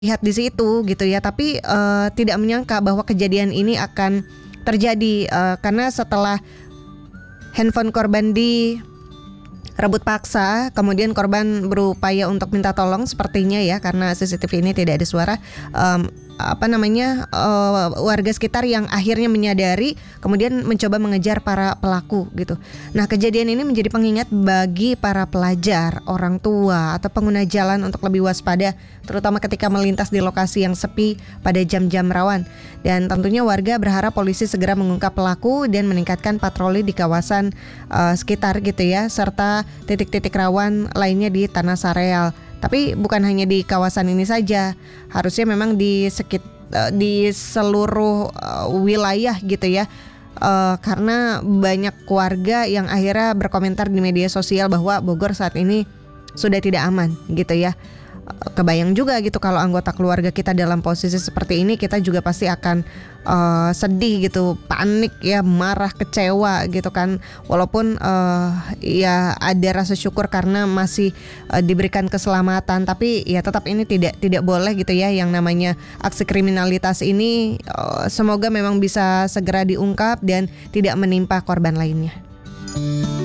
lihat di situ gitu ya, tapi tidak menyangka bahwa kejadian ini akan terjadi karena setelah handphone korban direbut paksa, kemudian korban berupaya untuk minta tolong sepertinya ya, karena CCTV ini tidak ada suara. Warga sekitar yang akhirnya menyadari, kemudian mencoba mengejar para pelaku gitu. Nah, kejadian ini menjadi pengingat bagi para pelajar, orang tua, atau pengguna jalan untuk lebih waspada, terutama ketika melintas di lokasi yang sepi pada jam-jam rawan. Dan tentunya warga berharap polisi segera mengungkap pelaku dan meningkatkan patroli di kawasan sekitar gitu ya, serta titik-titik rawan lainnya di Tanah Sareal. Tapi bukan hanya di kawasan ini saja, harusnya memang di seluruh wilayah gitu ya, karena banyak warga yang akhirnya berkomentar di media sosial bahwa Bogor saat ini sudah tidak aman gitu ya. Kebayang juga gitu kalau anggota keluarga kita dalam posisi seperti ini, kita juga pasti akan sedih gitu, panik ya, marah, kecewa gitu kan. Walaupun ya ada rasa syukur karena masih diberikan keselamatan, tapi ya tetap ini tidak boleh gitu ya, yang namanya aksi kriminalitas ini semoga memang bisa segera diungkap dan tidak menimpa korban lainnya.